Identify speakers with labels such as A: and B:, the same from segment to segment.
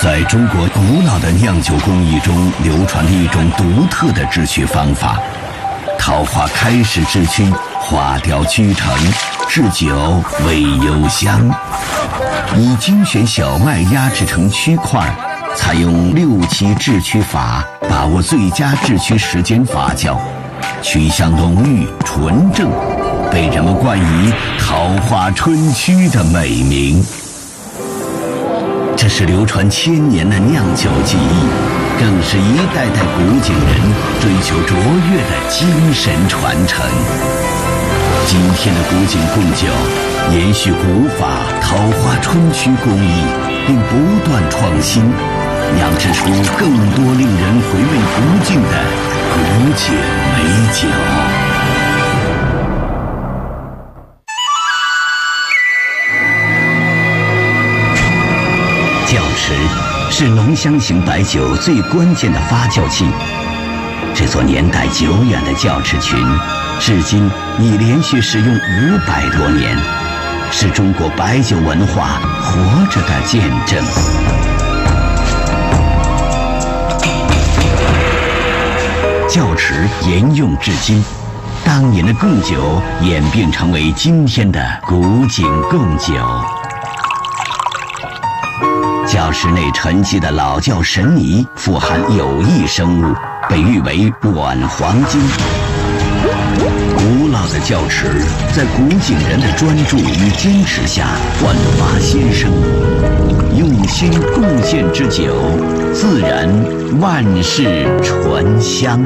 A: 在中国古老的酿酒工艺中流传着一种独特的制曲方法。桃花开始制曲，花雕居成，制酒味幽香。以精选小麦压制成曲块，采用6期制曲法，把握最佳制曲时间发酵，曲香浓郁纯正，被人们冠以桃花春曲的美名。这是流传1000年的酿酒技艺，更是一代代古井人追求卓越的精神传承。今天的古井贡酒延续古法桃花春曲工艺，并不断创新，酿制出更多令人回味不尽的古井美酒。窖池是浓香型白酒最关键的发酵器。这座年代久远的窖池群，至今已连续使用500多年，是中国白酒文化活着的见证。窖池沿用至今，当年的贡酒演变成为今天的古井贡酒。窖池内沉积的老窖神泥富含有益生物，被誉为软黄金。古老的窖池在古井人的专注与坚持下焕发新生，用心贡献之酒，自然万世醇香。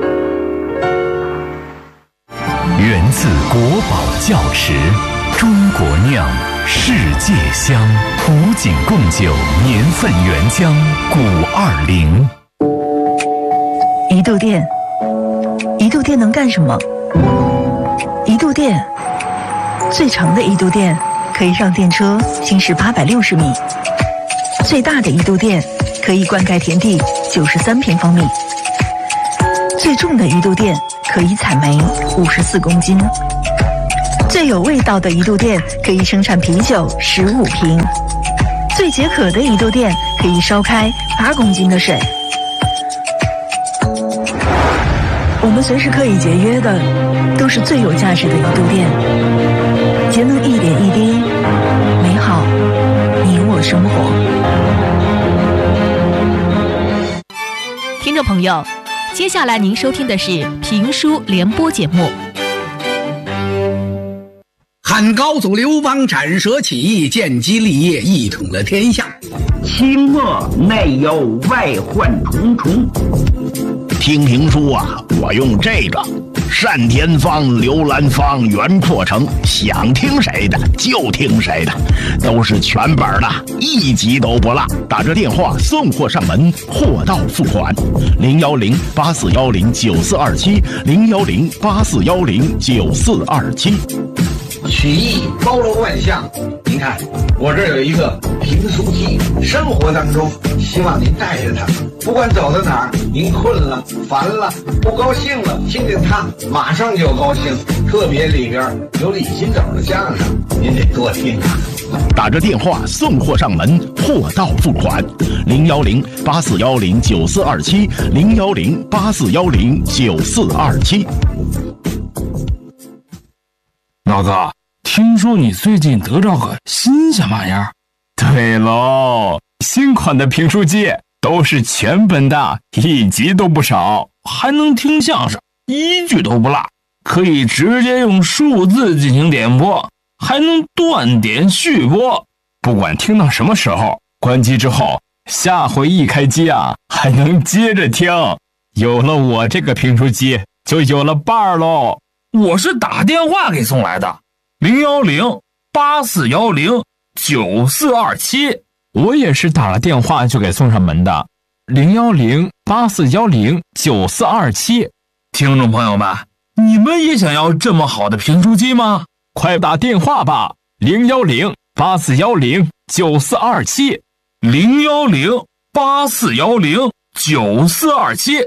B: 源自国宝窖池，中国酿，世界香。古井贡酒年份原浆520。
C: 一度电，一度电能干什么？一度电，最长的一度电可以让电车行驶860米，最大的一度电可以灌溉田地93平方米，最重的一度电可以采煤54公斤，最有味道的一度电可以生产啤酒15瓶，最解渴的一度电可以烧开8公斤的水。我们随时可以节约的，都是最有价值的一度电。节能一点一滴，美好你我生活。
D: 听众朋友，接下来您收听的是评书联播节目。
E: 汉高祖刘邦斩蛇起义，建基立业，一统了天下。
F: 清末内忧外患重重。
G: 听评书啊，我用这个单田芳、刘兰芳、袁阔成，想听谁的就听谁的，都是全本的，一集都不落。打这电话送货上门，货到付款。010-8410-9427，010-8410-9427。
H: 曲艺包罗万象，您看我这儿有一个评书机，生活当中希望您带着它，不管走到哪儿，您困了、烦了、不高兴了，听听它马上就高兴。特别里边有李金斗的相声，您得多听啊。
G: 打着电话送货上门，货到付款。010-8410-9427，010-8410-9427。
I: 老哥，听说你最近得着个新鲜玩意儿？
B: 对喽，新款的评书机都是全本的，一集都不少，
I: 还能听相声，一句都不落，可以直接用数字进行点播，还能断点续播。
B: 不管听到什么时候，关机之后，下回一开机啊，还能接着听。有了我这个评书机，就有了伴儿喽。
I: 我是打电话给送来的，010-8410-9427。
B: 我也是打了电话就给送上门的，010-8410-9427。
I: 听众朋友们，你们也想要这么好的评书机吗？
B: 快打电话吧，010-8410-9427。
I: 010-8410-9427。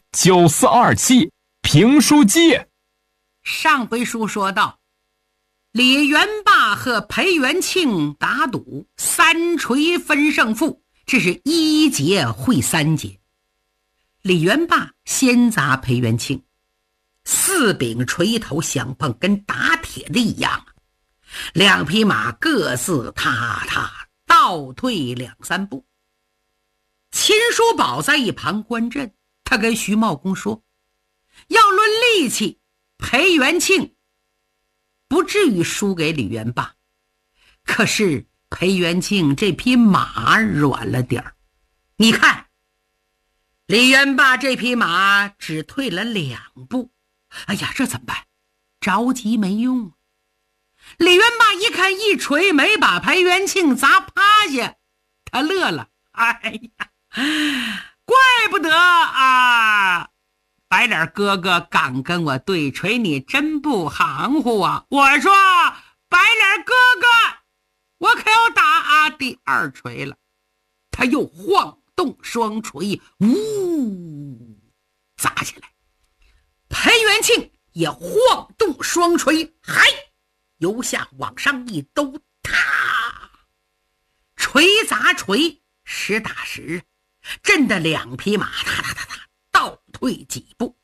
B: 010-8410-9427。评书机。
J: 上回书说到，
E: 李元霸和裴元庆打赌，3锤分胜负，这是1节会3节。李元霸先砸裴元庆，4柄锤头相碰，跟打铁的一样。2匹马各自踏踏倒退2、3步。秦叔宝在一旁观阵，他跟徐茂公说，要论力气，裴元庆不至于输给李元霸，可是裴元庆这匹马软了点儿。你看李元霸这匹马只退了2步，哎呀，这怎么办？着急没用。李元霸一看一锤没把裴元庆砸趴下，他乐了，哎呀，怪不得啊，白脸哥哥敢跟我对锤，你真不含糊啊！我说白脸哥哥，我可要打第2锤了。他又晃动双锤，呜，砸起来。裴元庆也晃动双锤，嗨，由下往上一兜，踏，锤砸锤，实打实，震得2匹马踏踏踏踏倒退几步。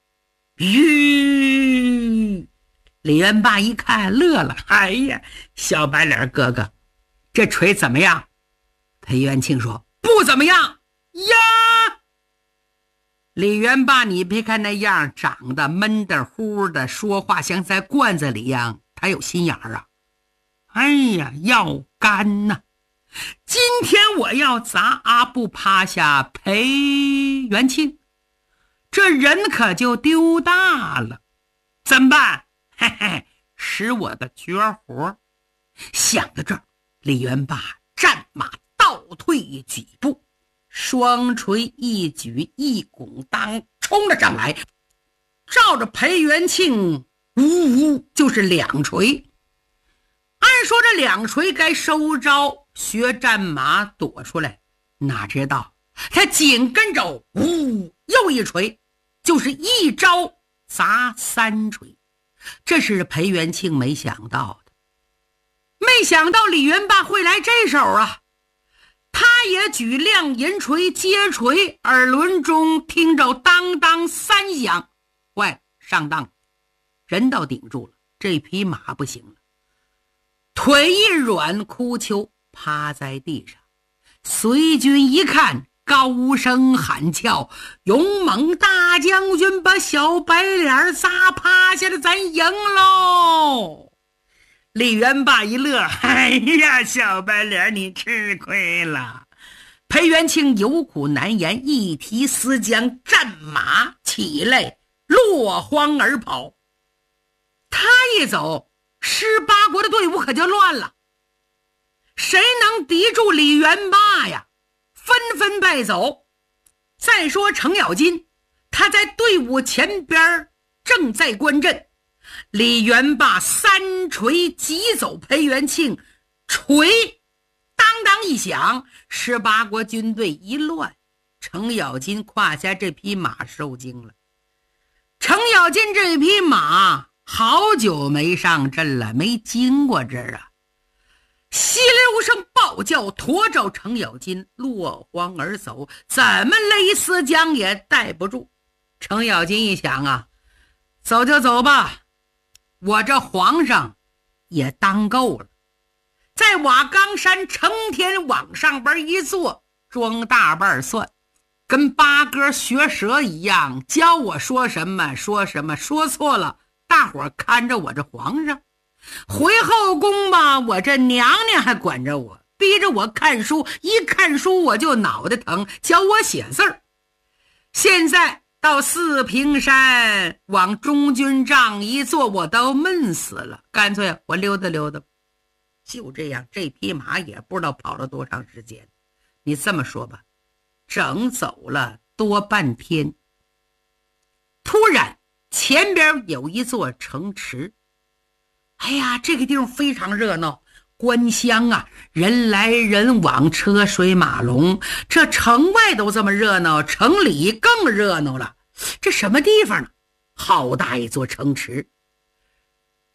E: 吁！李元霸一看乐了，哎呀，小白脸哥哥，这锤怎么样？裴元庆说，不怎么样呀。李元霸你别看那样，长得闷得乎的，说话像在罐子里一样，他有心眼儿啊。哎呀，要干呐！今天我要砸不趴下裴元庆，这人可就丢大了。怎么办？嘿嘿，使我的绝活。想到这儿，李元霸战马倒退几步，双锤一举一拱当冲了上来，照着裴元庆呜呜就是2锤。按说这2锤该收招，学战马躲出来，哪知道他紧跟着呜又一锤，就是一招砸3锤。这是裴元庆没想到的，没想到李元霸会来这手啊！他也举亮银锤接锤，耳轮中听着当当3响，坏，上当了，人倒顶住了，这匹马不行了，腿一软，哭丘趴在地上。随军一看，高声喊叫，勇猛大将军把小白脸砸趴下了，咱赢喽！李元霸一乐，哎呀，小白脸你吃亏了。裴元庆有苦难言，一提丝将，战马起来，落荒而跑。他一走，18国的队伍可就乱了，谁能敌住李元霸呀？纷纷败走。再说程咬金，他在队伍前边正在观阵，李元霸3锤击走裴元庆，锤当当一响，18国军队一乱，程咬金胯下这匹马受惊了。程咬金这匹马好久没上阵了，没经过这儿啊，稀里无声暴叫，驮着程咬金落荒而走，怎么勒丝缰也带不住。程咬金一想啊，走就走吧，我这皇上也当够了，在瓦岗山成天往上边一坐，装大半算，跟八哥学舌一样，教我说什么说什么，说错了大伙看着我这皇上。回后宫吧，我这娘娘还管着我，逼着我看书，一看书我就脑袋疼，教我写字儿。现在到四平山往中军帐一坐，我都闷死了，干脆我溜达溜达。就这样，这匹马也不知道跑了多长时间。你这么说吧，整走了多半天。突然前边有一座城池，哎呀，这个地方非常热闹，官乡啊，人来人往，车水马龙。这城外都这么热闹，城里更热闹了。这什么地方呢？好大一座城池。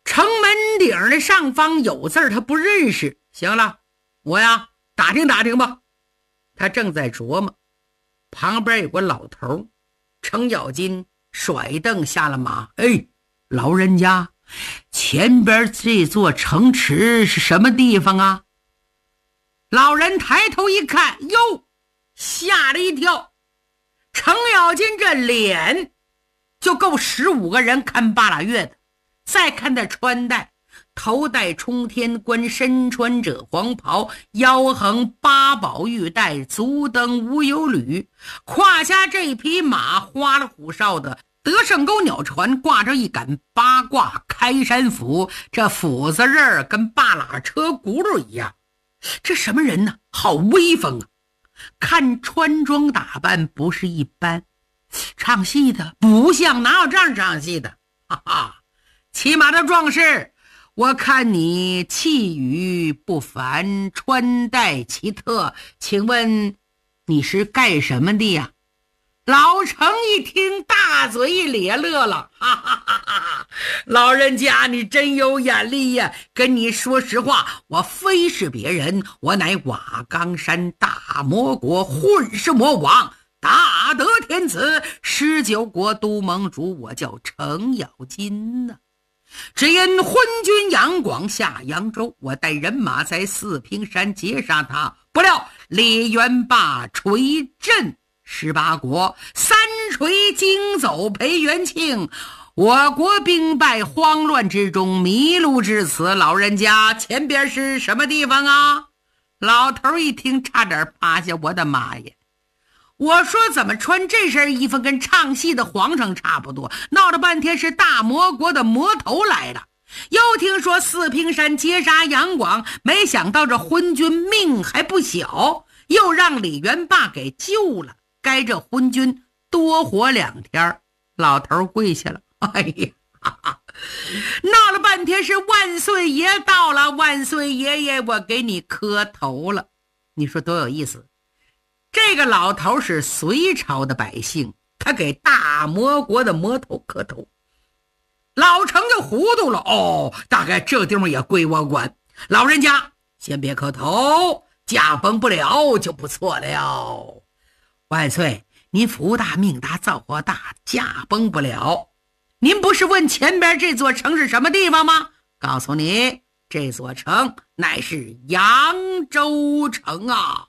E: 城门顶的上方有字他不认识。行了，我呀打听打听吧。他正在琢磨，旁边有个老头。程咬金甩蹬下了马。老人家，前边这座城池是什么地方啊？老人抬头一看，哟，吓了一跳。程咬金这脸就够15个人看罢了月的。再看他穿戴，头戴冲天冠，身穿者黄袍，腰横八宝玉带，足蹬无忧履，胯下这匹马花里胡哨的德胜沟鸟船，挂着一杆八卦开山斧，这斧子刃儿跟罢拉车轱辘一样。这什么人呢？好威风啊！看穿装打扮不是一般，唱戏的不像，哪有这样唱戏的？哈哈！骑马的壮士，我看你气宇不凡，穿戴奇特，请问你是干什么的呀？老程一听，大嘴一咧，乐了，哈哈哈哈！老人家你真有眼力呀！跟你说实话，我非是别人，我乃瓦岗山大魔国混世魔王，大德天子，19国都盟主，我叫程咬金呐。只因昏君杨广下扬州，我带人马在四平山截杀他，不料李元霸锤震18国，3锤惊走裴元庆，我国兵败慌乱之中，迷路至此。老人家，前边是什么地方啊？老头一听，差点趴下。我的妈呀！我说怎么穿这身衣服跟唱戏的皇上差不多，闹了半天是大魔国的魔头来了。又听说四平山截杀杨广，没想到这昏君命还不小，又让李元霸给救了，该这昏君多活2天。老头跪下了，哎呀，闹了半天是万岁爷到了，万岁爷爷我给你磕头了。你说多有意思。这个老头是隋朝的百姓，他给大魔国的魔头磕头。老程就糊涂了，大概这地方也归我管。老人家先别磕头，驾崩不了就不错了。万岁，您福大命大造化大，驾崩不了。您不是问前边这座城是什么地方吗？告诉你，这座城乃是扬州城啊。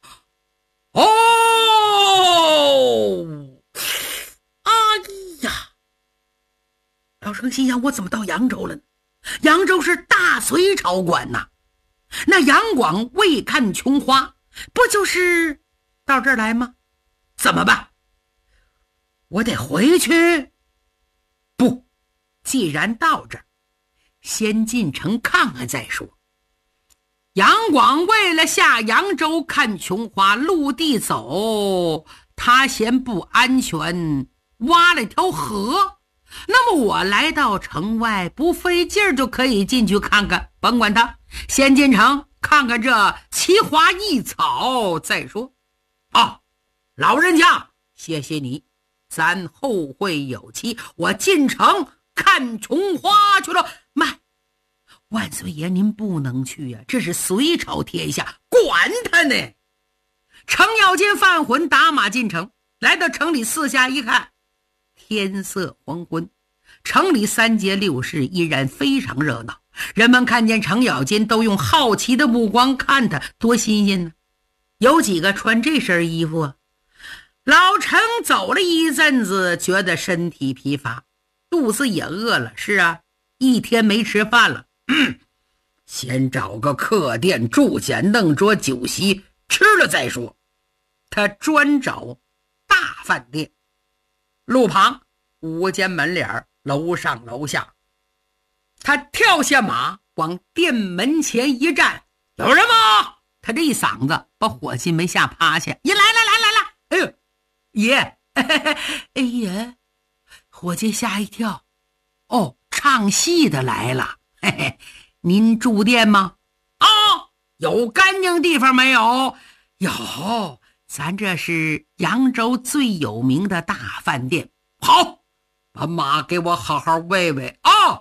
E: 哎呀！老程心想，我怎么到扬州了呢？扬州是大隋朝管呐，那杨广未看琼花，不就是到这儿来吗？怎么办？我得回去？不，既然到这儿，先进城看看再说。杨广为了下扬州看琼花，陆地走，他嫌不安全，挖了条河。那么我来到城外，不费劲儿就可以进去看看，甭管他，先进城看看这奇花异草再说。老人家，谢谢你，咱后会有期，我进城看琼花去了。慢，万岁爷您不能去呀，这是隋朝天下，管他呢。程咬金犯浑打马进城，来到城里四下一看，天色黄昏，城里3街6市依然非常热闹，人们看见程咬金都用好奇的目光看他，多新鲜呢。有几个穿这身衣服啊？老程走了一阵子，觉得身体疲乏，肚子也饿了，是啊，一天没吃饭了。先找个客店住下，弄桌酒席，吃了再说。他专找大饭店，路旁5间门脸，楼上楼下。他跳下马，往店门前一站，有人吗？他这一嗓子把伙计没吓趴下。来，哎呦，爷，哎呀，伙计吓一跳。唱戏的来了。嘿嘿，您住店吗？有干净地方没有？有，咱这是扬州最有名的大饭店。好，把马给我好好喂喂。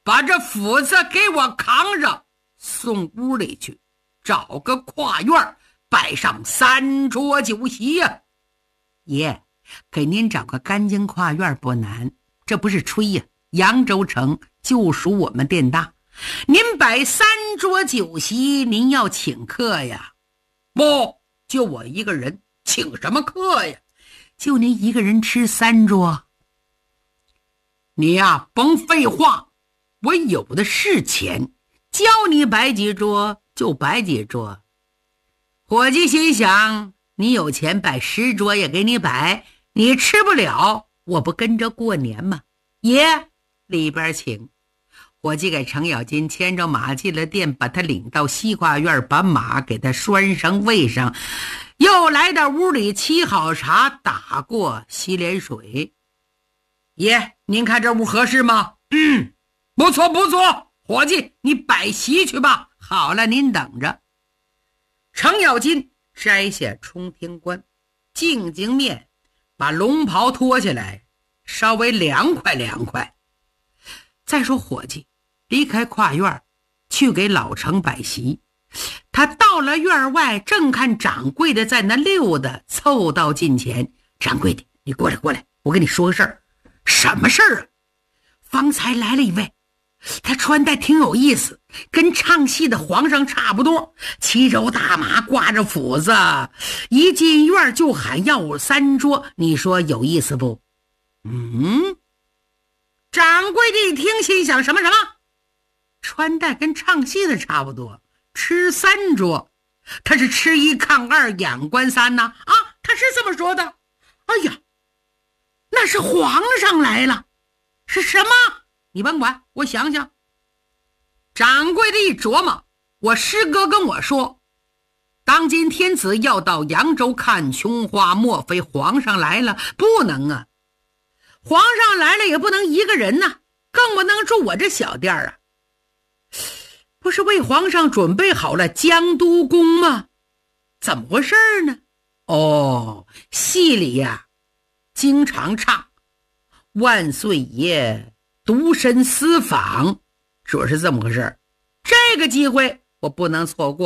E: 把这斧子给我扛上，送屋里去，找个跨院摆上3桌酒席呀。爷，给您找个干净跨院不难，这不是吹呀。扬州城就属我们店大，您摆3桌酒席，您要请客呀？不，就我一个人，请什么客呀？就您一个人吃3桌。你呀，甭废话，我有的是钱，叫你摆几桌就摆几桌。伙计心想，你有钱摆10桌也给你摆，你吃不了，我不跟着过年吗？爷，里边请。伙计给程咬金牵着马进了店，把他领到西跨院，把马给他拴上喂上，又来到屋里沏好茶，打过洗脸水。爷，您看这屋合适吗？不错不错。伙计，你摆席去吧。好了，您等着。程咬金摘下冲天冠，净净面，把龙袍脱下来，稍微凉快凉快。再说伙计离开跨院去给老程摆席，他到了院外，正看掌柜的在那溜达，凑到近前，掌柜的，你过来过来，我跟你说个事儿。什么事儿啊？方才来了一位，他穿戴挺有意思，跟唱戏的皇上差不多，骑着大马，挂着斧子，一进院就喊要3桌，你说有意思不？掌柜的一听，心想什么穿戴跟唱戏的差不多，吃3桌，他是吃1抗2仰观3呢？他是这么说的。哎呀，那是皇上来了。是什么？你甭管，我想想。掌柜的一琢磨，我师哥跟我说，当今天子要到扬州看琼花，莫非皇上来了？不能啊，皇上来了也不能一个人呐，更不能住我这小店啊。不是为皇上准备好了江都宫吗？怎么回事呢？戏里呀，经常唱万岁爷独身私访，说是这么回事。这个机会我不能错过。